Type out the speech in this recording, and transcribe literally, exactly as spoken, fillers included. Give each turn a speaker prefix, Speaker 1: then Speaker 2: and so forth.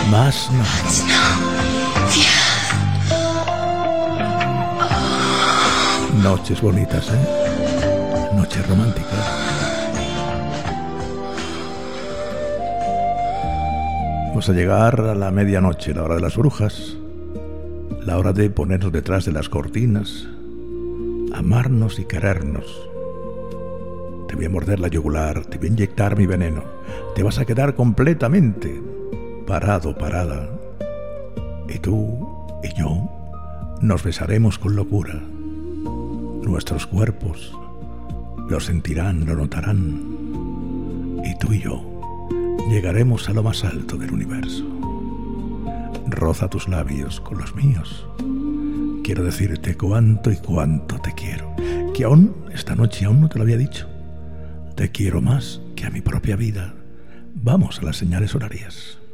Speaker 1: Más no. Noches bonitas, ¿eh? Noches románticas. Vamos a llegar a la medianoche, la hora de las brujas, la hora de ponernos detrás de las cortinas, amarnos y querernos. Te voy a morder la yugular, te voy a inyectar mi veneno, te vas a quedar completamente parado, parada. Y tú y yo nos besaremos con locura. Nuestros cuerpos lo sentirán, lo notarán. Y tú y yo llegaremos a lo más alto del universo. Roza tus labios con los míos. Quiero decirte cuánto y cuánto te quiero. Que aún, esta noche aún no te lo había dicho. Te quiero más que a mi propia vida. Vamos a las señales horarias.